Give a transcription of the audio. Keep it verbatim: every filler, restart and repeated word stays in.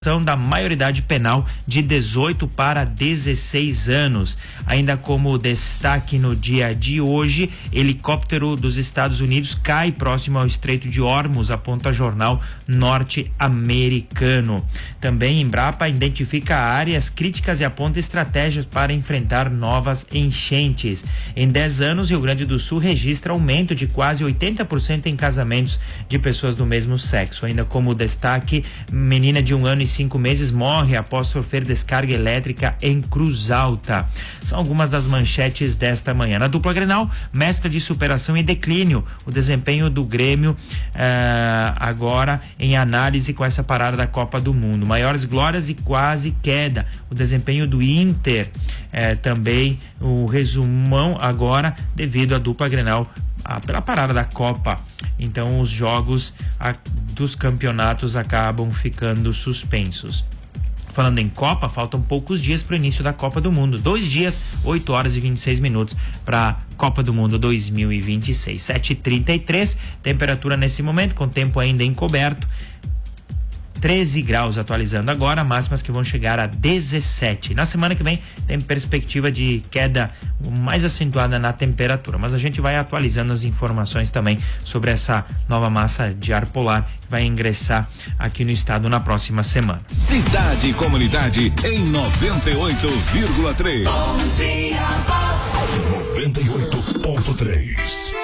da maioridade penal de dezoito para dezesseis anos. Ainda como destaque no dia de hoje, helicóptero dos Estados Unidos cai próximo ao Estreito de Hormuz, aponta jornal norte-americano. Também Embrapa identifica áreas críticas e aponta estratégias para enfrentar novas enchentes. Em dez anos, Rio Grande do Sul registra aumento de quase oitenta por cento em casamentos de pessoas do mesmo sexo. Ainda como destaque, menina de um ano e cinco meses morre após sofrer descarga elétrica em Cruz Alta. São algumas das manchetes desta manhã. Na dupla Grenal, mescla de superação e declínio. O desempenho do Grêmio uh, agora em análise com essa parada da Copa do Mundo. Maiores glórias e quase queda. O desempenho do Inter uh, também o resumão agora devido à dupla Grenal Ah, pela parada da Copa. Então os jogos a, dos campeonatos acabam ficando suspensos. Falando em Copa, faltam poucos dias para o início da Copa do Mundo. Dois dias, oito horas e vinte e seis minutos para a Copa do Mundo dois mil e vinte e seis. sete e trinta e três, temperatura nesse momento, com tempo ainda encoberto. treze graus atualizando agora, máximas que vão chegar a dezessete. Na semana que vem tem perspectiva de queda mais acentuada na temperatura, mas a gente vai atualizando as informações também sobre essa nova massa de ar polar que vai ingressar aqui no estado na próxima semana. Cidade e comunidade em noventa e oito vírgula três. Bom dia, noventa e oito ponto três.